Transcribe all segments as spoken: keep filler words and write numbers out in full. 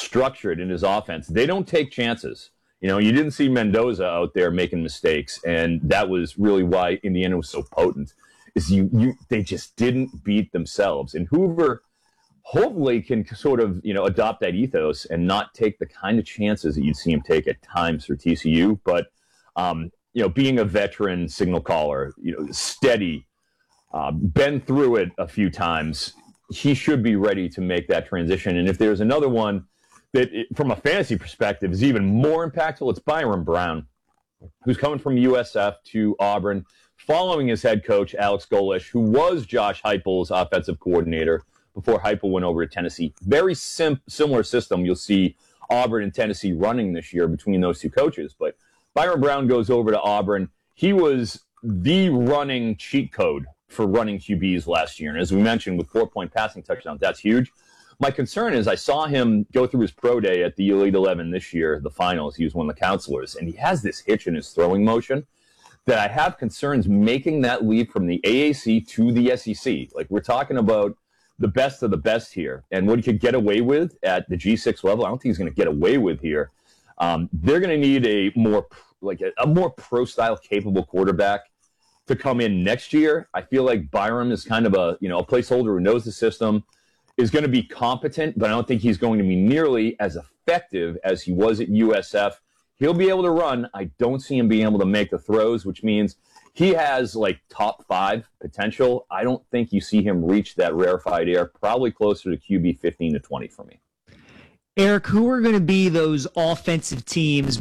structured in his offense. They don't take chances. You know, you didn't see Mendoza out there making mistakes, and that was really why Indiana was so potent. Is you, you they just didn't beat themselves, and Hoover hopefully can sort of, you know, adopt that ethos and not take the kind of chances that you'd see him take at times for T C U. But um, you know, being a veteran signal caller, you know, steady, uh, been through it a few times, he should be ready to make that transition. And if there's another one that, it, from a fantasy perspective, is even more impactful, it's Byron Brown, who's coming from U S F to Auburn, following his head coach, Alex Golish, who was Josh Heupel's offensive coordinator before Heupel went over to Tennessee. Very sim- similar system you'll see Auburn and Tennessee running this year between those two coaches. But Byron Brown goes over to Auburn. He was the running cheat code for running Q Bs last year. And as we mentioned, with four-point passing touchdowns, that's huge. My concern is I saw him go through his pro day at the Elite eleven this year, the finals. He was one of the counselors, and he has this hitch in his throwing motion that I have concerns making that leap from the A A C to the S E C. Like, we're talking about the best of the best here. And what he could get away with at the G six level, I don't think he's going to get away with here. Um, they're going to need a more like a, a more pro-style capable quarterback to come in next year. I feel like Byram is kind of a, you know, a placeholder who knows the system, is going to be competent, but I don't think he's going to be nearly as effective as he was at U S F. He'll be able to run. I don't see him being able to make the throws, which means he has like top five potential. I don't think you see him reach that rarefied air, probably closer to Q B fifteen to twenty for me. Eric, who are going to be those offensive teams,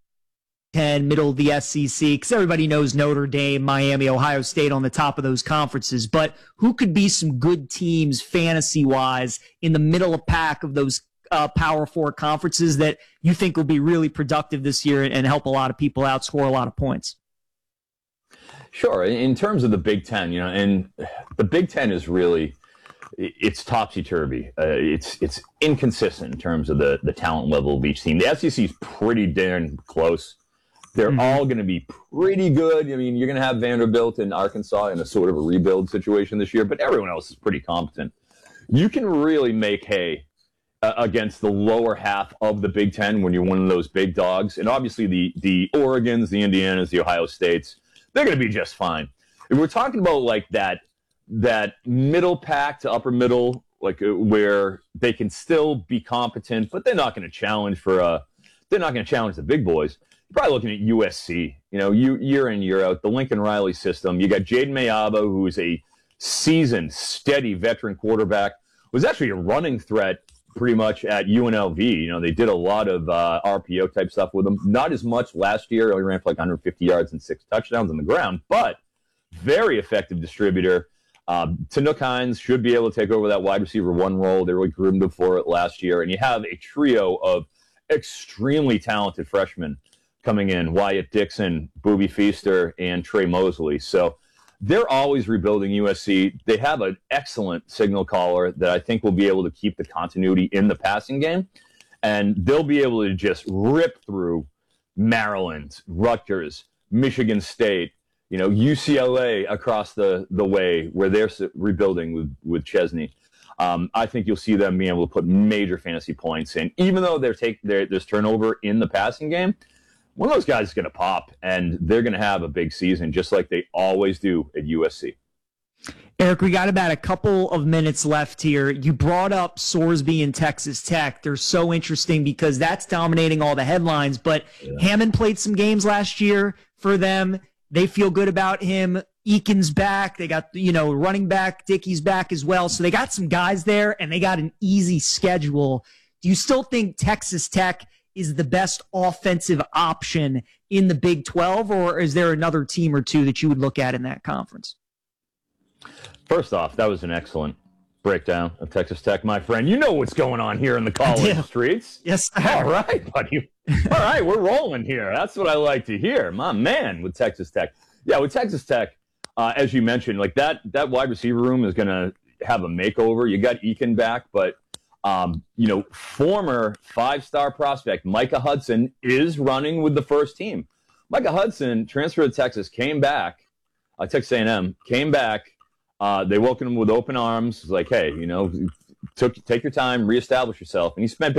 ten, middle of the S E C? Because everybody knows Notre Dame, Miami, Ohio State on the top of those conferences. But who could be some good teams fantasy-wise in the middle of pack of those uh, Power Four conferences that you think will be really productive this year and help a lot of people out, score a lot of points? Sure. In terms of the Big Ten, you know, and the Big Ten is really, it's topsy-turvy. Uh, it's it's inconsistent in terms of the, the talent level of each team. The S E C is pretty darn close. They're mm-hmm. all going to be pretty good. I mean, you're going to have Vanderbilt and Arkansas in a sort of a rebuild situation this year, but everyone else is pretty competent. You can really make hay uh, against the lower half of the Big Ten when you're one of those big dogs. And obviously the, the Oregons, the Indianas, the Ohio States, they're going to be just fine. If we're talking about like that that middle pack to upper middle, like uh, where they can still be competent, but they're not going to challenge for uh they're not going to challenge the big boys. You're probably looking at U S C. You know, you year in year out, the Lincoln Riley system. You got Jaden Mayaba, who is a seasoned, steady veteran quarterback, was actually a running threat pretty much at U N L V. You know, they did a lot of uh, R P O type stuff with him. Not as much last year. He ran for like one hundred fifty yards and six touchdowns on the ground, but very effective distributor. Um, Tanook Hines should be able to take over that wide receiver one role. They really groomed him for it last year. And you have a trio of extremely talented freshmen coming in, Wyatt Dixon, Booby Feaster, and Trey Mosley. So they're always rebuilding U S C. They have an excellent signal caller that I think will be able to keep the continuity in the passing game. And they'll be able to just rip through Maryland, Rutgers, Michigan State, you know, U C L A across the, the way where they're rebuilding with, with Chesney. Um, I think you'll see them being able to put major fantasy points in. Even though they're take, they're, there's turnover in the passing game, one of those guys is going to pop, and they're going to have a big season just like they always do at U S C. Eric, we got about a couple of minutes left here. You brought up Sorsby and Texas Tech. They're so interesting because that's dominating all the headlines, but yeah. Hammond played some games last year for them. They feel good about him. Eakin's back. They got, you know, running back. Dickey's back as well. So they got some guys there, and they got an easy schedule. Do you still think Texas Tech is the best offensive option in the Big twelve, or is there another team or two that you would look at in that conference? First off, that was an excellent breakdown of Texas Tech, my friend. You know what's going on here in the college streets. Yes. All right, buddy. All right, we're rolling here. That's what I like to hear. My man with Texas Tech. Yeah, with Texas Tech, uh, as you mentioned, like that that wide receiver room is going to have a makeover. You got Eakin back, but, um, you know, former five-star prospect Micah Hudson is running with the first team. Micah Hudson transferred to Texas, came back, uh, Texas A and M, came back. Uh, they welcomed him with open arms. Like, hey, you know, took take your time, reestablish yourself. And he spent